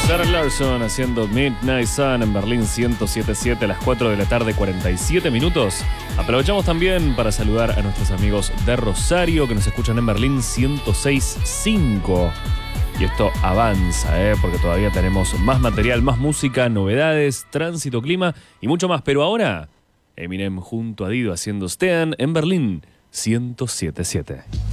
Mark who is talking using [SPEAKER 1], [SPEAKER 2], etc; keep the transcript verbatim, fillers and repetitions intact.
[SPEAKER 1] Sarah Larsson haciendo Midnight Sun en Berlín ciento siete punto siete a las cuatro de la tarde, cuarenta y siete minutos. Aprovechamos también para saludar a nuestros amigos de Rosario que nos escuchan en Berlín ciento seis punto cinco. Y esto avanza, ¿eh? Porque todavía tenemos más material, más música, novedades, tránsito, clima y mucho más. Pero ahora, Eminem junto a Dido haciendo Stean en Berlín ciento siete punto siete.